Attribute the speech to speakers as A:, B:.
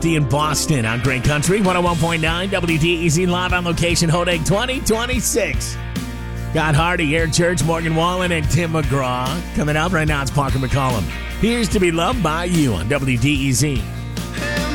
A: in Boston on Great Country 101.9 WDEZ live on location Hodag 2026. Got Hardy, Eric Church, Morgan Wallen, and Tim McGraw. Coming up right now, it's Parker McCollum. Here's To Be Loved by You on WDEZ.